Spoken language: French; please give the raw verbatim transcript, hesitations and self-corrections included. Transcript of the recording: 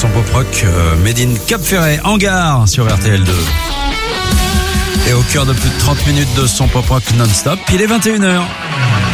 son pop rock euh, Made in Cap Ferret, en gare sur R T L deux. Et au cœur de plus de trente minutes de son pop rock non-stop, il est vingt et une heures.